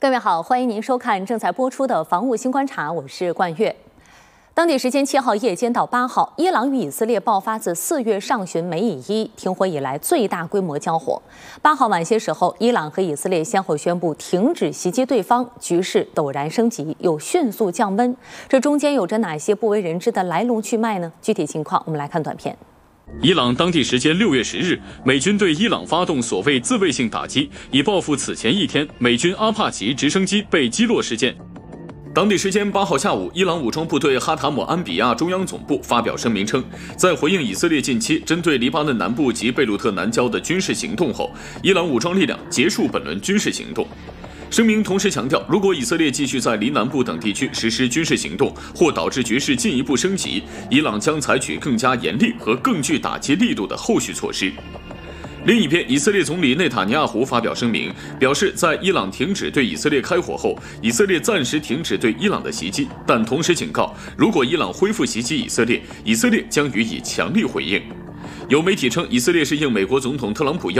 各位好，欢迎您收看正在播出的《防务新观察》，我是冠月。当地时间7号夜间到8号，伊朗与以色列爆发自4月上旬梅以1停火以来最大规模交火。8号晚些时候，伊朗和以色列先后宣布停止袭击对方，局势陡然升级，又迅速降温。这中间有着哪些不为人知的来龙去脉呢？具体情况我们来看短片。 伊朗当地时间6月10日，美军对伊朗发动所谓自卫性打击，以报复此前一天美军阿帕奇直升机被击落事件。当地时间8号下午，伊朗武装部队哈塔姆安比亚中央总部发表声明称，在回应以色列近期针对黎巴嫩南部及贝鲁特南郊的军事行动后，伊朗武装力量结束本轮军事行动。声明同时强调，如果以色列继续在黎南部等地区实施军事行动，或导致局势进一步升级，伊朗将采取更加严厉和更具打击力度的后续措施。另一边，以色列总理内塔尼亚胡发表声明，表示在伊朗停止对以色列开火后，以色列暂时停止对伊朗的袭击，但同时警告，如果伊朗恢复袭击以色列，以色列将予以强力回应。有媒体称，以色列是应美国总统特朗普